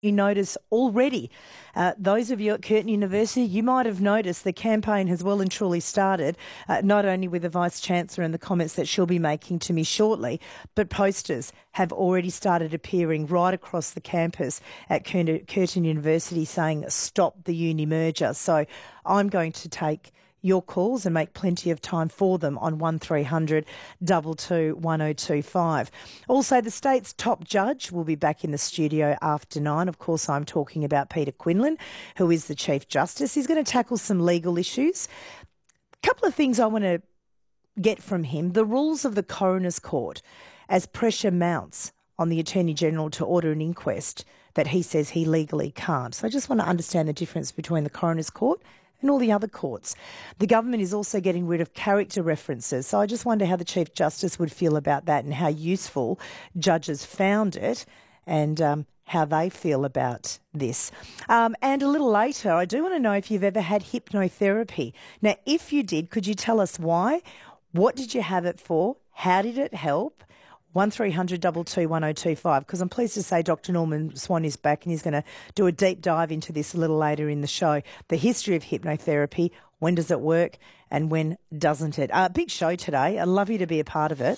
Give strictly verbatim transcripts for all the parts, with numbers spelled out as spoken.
You notice already, uh, those of you at Curtin University, you might have noticed the campaign has well and truly started, uh, not only with the Vice-Chancellor and the comments that she'll be making to me shortly, but posters have already started appearing right across the campus at Curtin University saying, stop the uni merger. So I'm going to take your calls and make plenty of time for them on one three hundred two two one oh two five. Also, the state's top judge will be back in the studio after nine. Of course, I'm talking about Peter Quinlan, who is the Chief Justice. He's going to tackle some legal issues. A couple of things I want to get from him. The rules of the Coroner's Court as pressure mounts on the Attorney General to order an inquest that he says he legally can't. So I just want to understand the difference between the Coroner's Court and all the other courts. The government is also getting rid of character references. So I just wonder how the Chief Justice would feel about that and how useful judges found it and um, how they feel about this. Um, and a little later, I do want to know if you've ever had hypnotherapy. Now, if you did, could you tell us why? What did you have it for? How did it help? one three hundred two two one oh two five, because I'm pleased to say Doctor Norman Swan is back and he's going to do a deep dive into this a little later in the show. The history of hypnotherapy, when does it work and when doesn't it? Uh, big show today. I'd love you to be a part of it.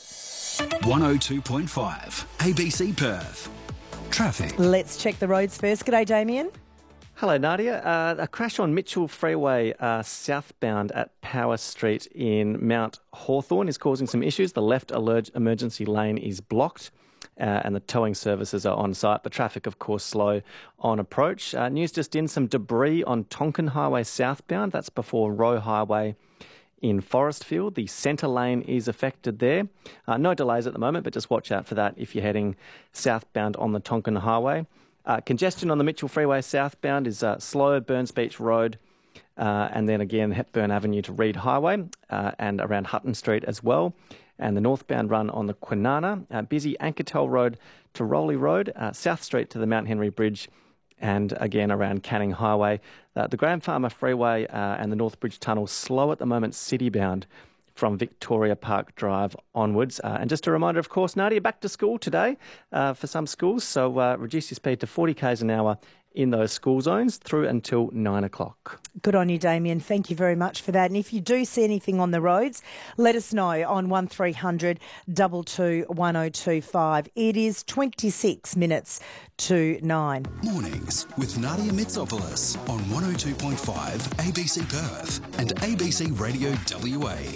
one oh two point five, A B C Perth. Traffic. Let's check the roads first. G'day, Damien. Hello, Nadia. Uh, a crash on Mitchell Freeway uh, southbound at Power Street in Mount Hawthorn is causing some issues. The left alert emergency lane is blocked uh, and the towing services are on site, but traffic, of course, slow on approach. Uh, news just in, some debris on Tonkin Highway southbound. That's before Roe Highway in Forestfield. The centre lane is affected there. Uh, no delays at the moment, but just watch out for that if you're heading southbound on the Tonkin Highway. Uh, congestion on the Mitchell Freeway southbound is uh, slow, Burns Beach Road, uh, and then again Hepburn Avenue to Reed Highway, uh, and around Hutton Street as well. And the northbound run on the Kwinana, uh, busy Ankertel Road to Rowley Road, uh, South Street to the Mount Henry Bridge, and again around Canning Highway. Uh, the Graham Farmer Freeway uh, and the North Bridge Tunnel slow at the moment, city-bound from Victoria Park Drive onwards. Uh, and just a reminder, of course, Nadia, back to school today uh, for some schools, so uh, reduce your speed to forty k's an hour in those school zones through until nine o'clock. Good on you, Damien. Thank you very much for that. And if you do see anything on the roads, let us know on one three hundred two two one oh two five. It is twenty-six minutes to nine. Mornings with Nadia Mitsopoulos on one oh two point five A B C Perth and A B C Radio W A.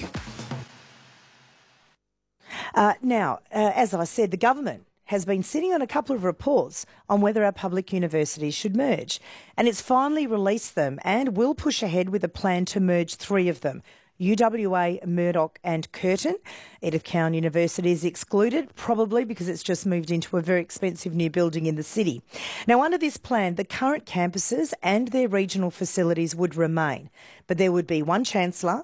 Uh, now, uh, as I said, the government has been sitting on a couple of reports on whether our public universities should merge. And it's finally released them and will push ahead with a plan to merge three of them. U W A, Murdoch and Curtin. Edith Cowan University is excluded, probably because it's just moved into a very expensive new building in the city. Now, under this plan, the current campuses and their regional facilities would remain, but there would be one Chancellor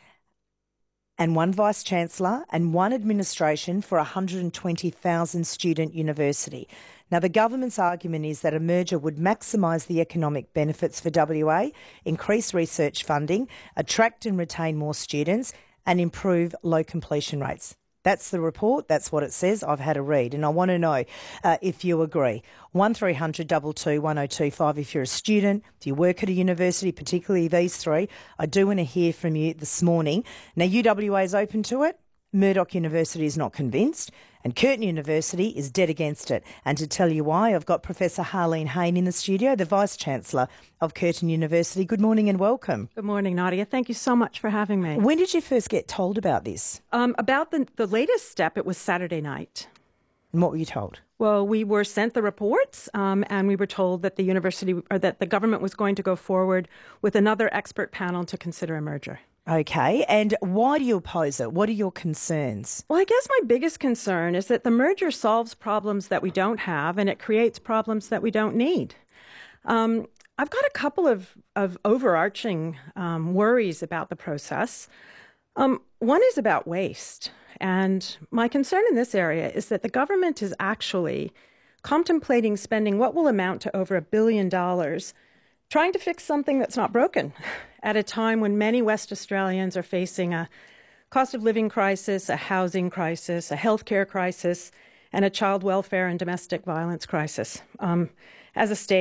and one Vice-Chancellor and one administration for a one hundred twenty thousand student university. Now, the government's argument is that a merger would maximise the economic benefits for W A, increase research funding, attract and retain more students and improve low completion rates. That's the report. That's what it says. I've had a read and I want to know uh, if you agree. one three hundred two two one oh two five if you're a student, do you work at a university, particularly these three. I do want to hear from you this morning. Now, U W A is open to it. Murdoch University is not convinced and Curtin University is dead against it. And to tell you why, I've got Professor Harleen Hayne in the studio, the Vice-Chancellor of Curtin University. Good morning and welcome. Good morning, Nadia. Thank you so much for having me. When did you first get told about this? Um, about the, the latest step, it was Saturday night. And what were you told? Well, we were sent the reports um, and we were told that the university or that the government was going to go forward with another expert panel to consider a merger. Okay, and why do you oppose it? What are your concerns? Well, I guess my biggest concern is that the merger solves problems that we don't have and it creates problems that we don't need. Um, I've got a couple of, of overarching um, worries about the process. Um, one is about waste. And my concern in this area is that the government is actually contemplating spending what will amount to over a billion dollars trying to fix something that's not broken at a time when many West Australians are facing a cost of living crisis, a housing crisis, a healthcare crisis, and a child welfare and domestic violence crisis. Um, as a state,